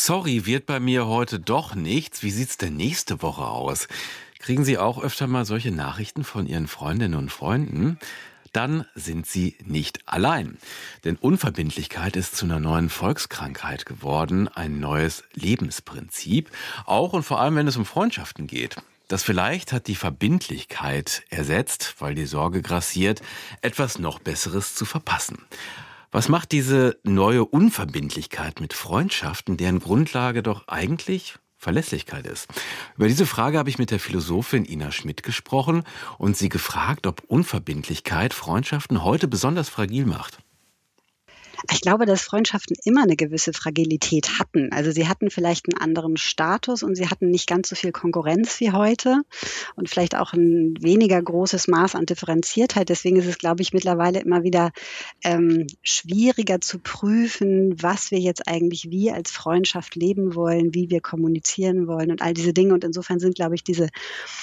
Sorry, wird bei mir heute doch nichts. Wie sieht's denn nächste Woche aus? Kriegen Sie auch öfter mal solche Nachrichten von Ihren Freundinnen und Freunden? Dann sind Sie nicht allein. Denn Unverbindlichkeit ist zu einer neuen Volkskrankheit geworden, ein neues Lebensprinzip. Auch und vor allem, wenn es um Freundschaften geht. Das vielleicht hat die Verbindlichkeit ersetzt, weil die Sorge grassiert, etwas noch Besseres zu verpassen. Was macht diese neue Unverbindlichkeit mit Freundschaften, deren Grundlage doch eigentlich Verlässlichkeit ist? Über diese Frage habe ich mit der Philosophin Ina Schmidt gesprochen und sie gefragt, ob Unverbindlichkeit Freundschaften heute besonders fragil macht. Ich glaube, dass Freundschaften immer eine gewisse Fragilität hatten. Also sie hatten vielleicht einen anderen Status und sie hatten nicht ganz so viel Konkurrenz wie heute und vielleicht auch ein weniger großes Maß an Differenziertheit. Deswegen ist es, glaube ich, mittlerweile immer wieder schwieriger zu prüfen, was wir jetzt eigentlich wie als Freundschaft leben wollen, wie wir kommunizieren wollen und all diese Dinge. Und insofern sind, glaube ich, diese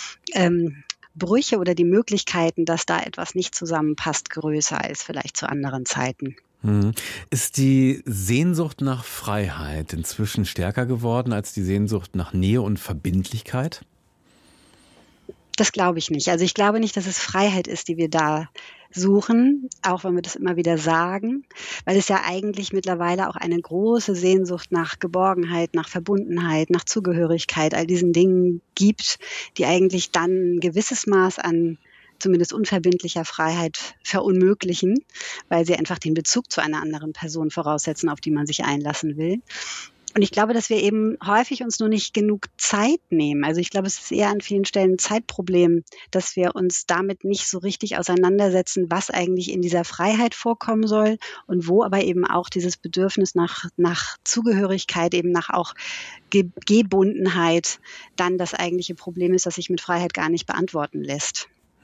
Brüche oder die Möglichkeiten, dass da etwas nicht zusammenpasst, größer als vielleicht zu anderen Zeiten. Ist die Sehnsucht nach Freiheit inzwischen stärker geworden als die Sehnsucht nach Nähe und Verbindlichkeit? Das glaube ich nicht. Also ich glaube nicht, dass es Freiheit ist, die wir da suchen, auch wenn wir das immer wieder sagen, weil es ja eigentlich mittlerweile auch eine große Sehnsucht nach Geborgenheit, nach Verbundenheit, nach Zugehörigkeit, all diesen Dingen gibt, die eigentlich dann ein gewisses Maß an zumindest unverbindlicher Freiheit verunmöglichen, weil sie einfach den Bezug zu einer anderen Person voraussetzen, auf die man sich einlassen will. Und ich glaube, dass wir eben häufig uns nur nicht genug Zeit nehmen. Also ich glaube, es ist eher an vielen Stellen ein Zeitproblem, dass wir uns damit nicht so richtig auseinandersetzen, was eigentlich in dieser Freiheit vorkommen soll und wo aber eben auch dieses Bedürfnis nach Zugehörigkeit, eben nach auch Gebundenheit dann das eigentliche Problem ist, das sich mit Freiheit gar nicht beantworten lässt.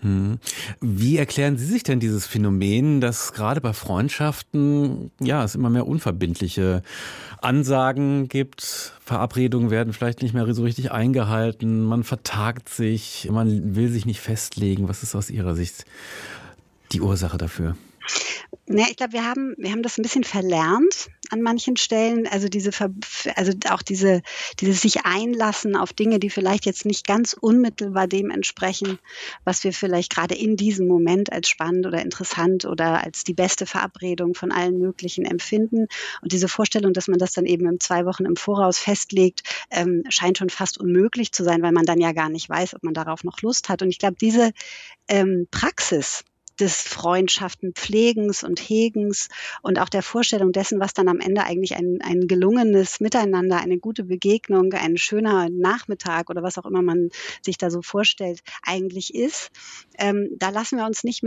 Wie erklären Sie sich denn dieses Phänomen, dass gerade bei Freundschaften es immer mehr unverbindliche Ansagen gibt, Verabredungen werden vielleicht nicht mehr so richtig eingehalten, man vertagt sich, man will sich nicht festlegen. Was ist aus Ihrer Sicht die Ursache dafür? Ja, ich glaube, wir haben das ein bisschen verlernt an manchen Stellen. Also dieses sich einlassen auf Dinge, die vielleicht jetzt nicht ganz unmittelbar dem entsprechen, was wir vielleicht gerade in diesem Moment als spannend oder interessant oder als die beste Verabredung von allen möglichen empfinden. Und diese Vorstellung, dass man das dann eben 2 Wochen im Voraus festlegt, scheint schon fast unmöglich zu sein, weil man dann ja gar nicht weiß, ob man darauf noch Lust hat. Und ich glaube, diese Praxis des Freundschaftenpflegens und Hegens und auch der Vorstellung dessen, was dann am Ende eigentlich ein gelungenes Miteinander, eine gute Begegnung, ein schöner Nachmittag oder was auch immer man sich da so vorstellt, eigentlich ist. Da lassen wir uns nicht